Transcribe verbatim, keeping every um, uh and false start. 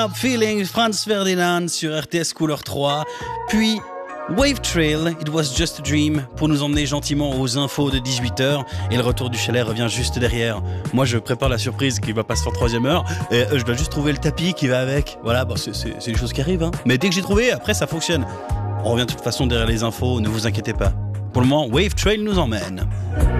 Feeling, Franz Ferdinand sur R T S Couleur trois, puis Wave Trail, It Was Just a Dream, pour nous emmener gentiment aux infos de dix-huit heures, et le retour du chalet revient juste derrière. Moi je prépare la surprise qui va passer en troisième heure, et euh, je dois juste trouver le tapis qui va avec. Voilà, bon, c'est, c'est, c'est des choses qui arrivent, hein. Mais dès que j'ai trouvé, après ça fonctionne. On revient de toute façon derrière les infos, ne vous inquiétez pas. Pour le moment, Wave Trail nous emmène.